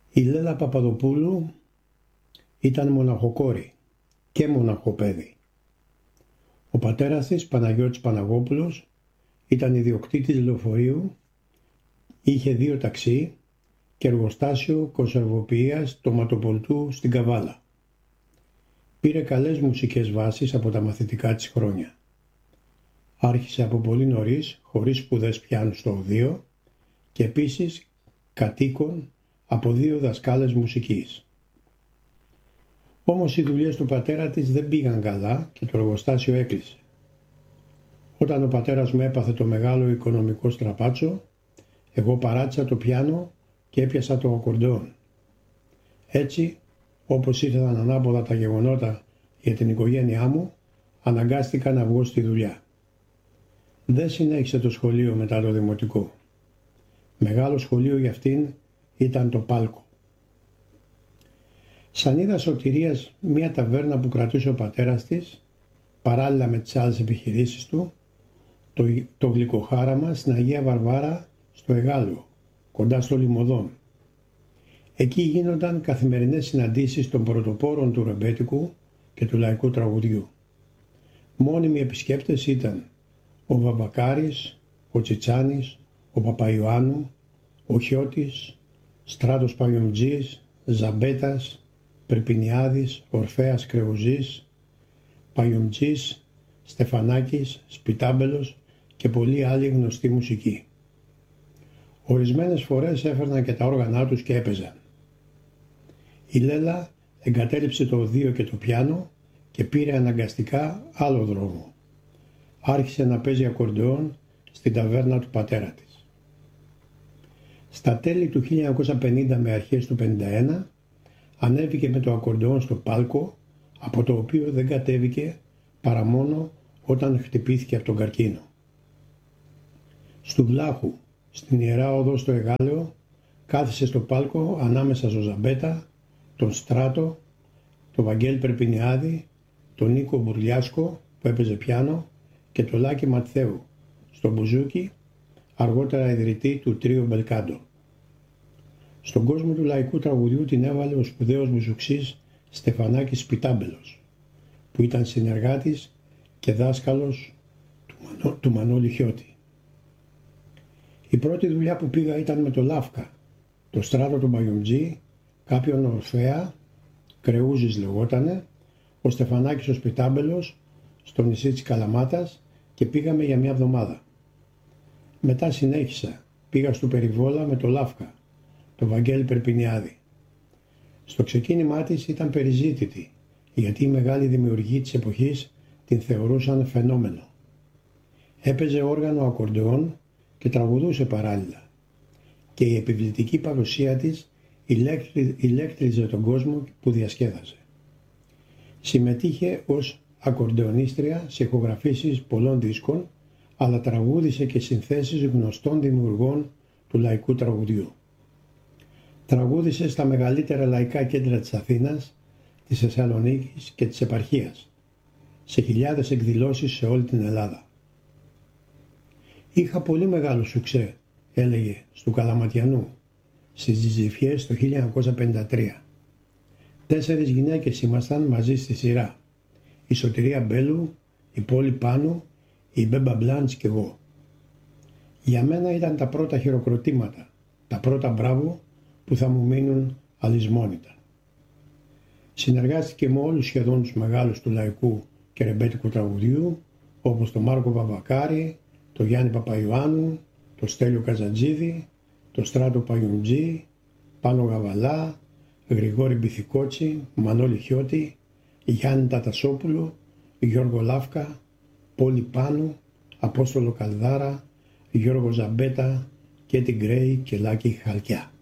Η Λέλα Παπαδοπούλου ήταν μοναχοκόρη και μοναχοπέδι. Ο πατέρας της, Παναγιώτης Παναγόπουλος, ήταν ιδιοκτήτης λεωφορείου, είχε 2 ταξί και εργοστάσιο κονσερβοποιίας τοματοπολτού στην Καβάλα. Πήρε καλές μουσικές βάσεις από τα μαθητικά της χρόνια. Άρχισε από πολύ νωρίς, χωρίς σπουδές πιάνου στο οδείο και επίσης κατοίκον από 2 δασκάλες μουσικής. Όμως οι δουλειές του πατέρα της δεν πήγαν καλά και το εργοστάσιο έκλεισε. Όταν ο πατέρας μου έπαθε το μεγάλο οικονομικό στραπάτσο, εγώ παράτησα το πιάνο και έπιασα το ακορντεόν. Έτσι, όπως ήρθαν ανάποδα τα γεγονότα για την οικογένειά μου, αναγκάστηκα να βγω στη δουλειά. Δεν συνέχισε το σχολείο μετά το δημοτικό. Μεγάλο σχολείο για αυτήν ήταν το Πάλκο. Σανίδα Σωτηρίας, μια ταβέρνα που κρατούσε ο πατέρας της, παράλληλα με τις άλλες επιχειρήσεις του, το γλυκοχάραμα στην Αγία Βαρβάρα στο Εγάλιο, κοντά στο Λιμωδόν. Εκεί γίνονταν καθημερινές συναντήσεις των πρωτοπόρων του ρεμπέτικου και του λαϊκού τραγουδιού. Μόνιμοι επισκέπτες ήταν ο Βαμπακάρης, ο Τσιτσάνης, ο Παπαϊωάννου, ο Χιώτης, Στράτος Παγιομτζής, Ζαμπέτας, Περπινιάδης, Ορφέας Κρεουζής, Παγιομτζής, Στεφανάκης, Σπιτάμπελος και πολλοί άλλοι γνωστοί μουσικοί. Ορισμένες φορές έφερναν και τα όργανά τους και έπαιζαν. Η Λέλα εγκατέλειψε το οδείο και το πιάνο και πήρε αναγκαστικά άλλο δρόμο. Άρχισε να παίζει ακορντεόν στην ταβέρνα του πατέρα της. Στα τέλη του 1950 με αρχές του 1951 ανέβηκε με το ακορντεόν στο Πάλκο, από το οποίο δεν κατέβηκε παρά μόνο όταν χτυπήθηκε από τον καρκίνο. Στου Βλάχου, στην Ιερά Οδό στο Εγάλεο, κάθισε στο Πάλκο ανάμεσα στο Ζαμπέτα, τον Στράτο, τον Βαγγέλη Περπινιάδη, τον Νίκο Μπουρλιάσκο που έπαιζε πιάνο και τον Λάκη Ματθαίου, στον μπουζούκι, αργότερα ιδρυτή του Τρίο Μπελκάντο. Στον κόσμο του λαϊκού τραγουδιού την έβαλε ο σπουδαίος μπουζουξής Στεφανάκης Σπιτάμπελος, που ήταν συνεργάτης και δάσκαλος του Μανώλη Χιώτη. Η πρώτη δουλειά που πήγα ήταν με το Λάφκα, το Στράτο του Παγιομτζή, κάποιον Ορφέα, Κρεούζης λεγότανε, ο Στεφανάκης ο Σπιτάμπελος, στο νησί της Καλαμάτας και πήγαμε για 1 εβδομάδα. Μετά συνέχισα, πήγα στο Περιβόλα με το Λάφκα, το Βαγγέλη Περπινιάδη. Στο ξεκίνημά της ήταν περιζήτητη, γιατί οι μεγάλοι δημιουργοί της εποχής την θεωρούσαν φαινόμενο. Έπαιζε όργανο ακορντεόν και τραγουδούσε παράλληλα και η επιβλητική παρουσία της ηλέκτριζε τον κόσμο που διασκέδαζε. Συμμετείχε ως ακορντεονίστρια σε ηχογραφήσεις πολλών δίσκων, αλλά τραγούδισε και συνθέσεις γνωστών δημιουργών του λαϊκού τραγουδιού. Τραγούδισε στα μεγαλύτερα λαϊκά κέντρα της Αθήνας, της Θεσσαλονίκης και της επαρχίας, σε χιλιάδες εκδηλώσεις σε όλη την Ελλάδα. «Είχα πολύ μεγάλο σουξέ», έλεγε στου Καλαματιανού, στις Τζιζιφιές το 1953. 4 γυναίκες ήμασταν μαζί στη σειρά. Η Σωτηρία Μπέλου, η Πόλη Πάνου, η Μπέμπα Μπλάντς και εγώ. Για μένα ήταν τα πρώτα χειροκροτήματα, τα πρώτα μπράβο που θα μου μείνουν αλυσμόνητα. Συνεργάστηκε με όλους σχεδόν τους μεγάλους του λαϊκού και ρεμπέτικου τραγουδιού, όπως τον Μάρκο Βαβακάρη, τον Γιάννη Παπαϊωάννου, τον Στέλιο Καζαντζίδη, τον Στράτο Παγιομτζή, Πάνο Γαβαλά, Γρηγόρη Μπιθικότσι, Μανώλη Χιώτη, Γιάννη Τατασόπουλο, Γιώργο Λάφκα, Πόλη Πάνου, Απόστολο Καλδάρα, Γιώργο Ζαμπέτα, Κέτι Γκρέι και Λάκη Χαλκιά.